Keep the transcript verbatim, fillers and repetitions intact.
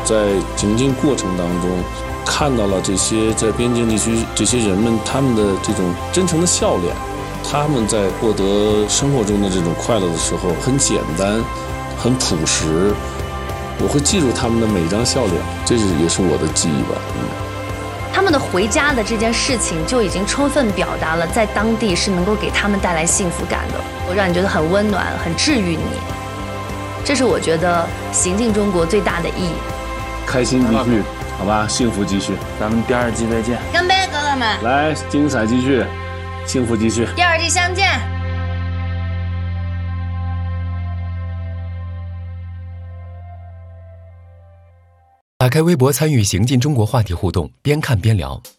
在行进过程当中看到了这些在边境地区这些人们他们的这种真诚的笑脸，他们在获得生活中的这种快乐的时候很简单很朴实，我会记住他们的每一张笑脸，这是也是我的记忆吧。嗯， 他们的回家的这件事情就已经充分表达了在当地是能够给他们带来幸福感的，我让你觉得很温暖很治愈你，这是我觉得行进中国最大的意义。 开心继续，好吧，幸福继续， 咱们第二季再见。 干杯，哥哥们！ 来，精彩继续，幸福继续， 第二季相见。 打开微博参与行进中国话题互动，边看边聊。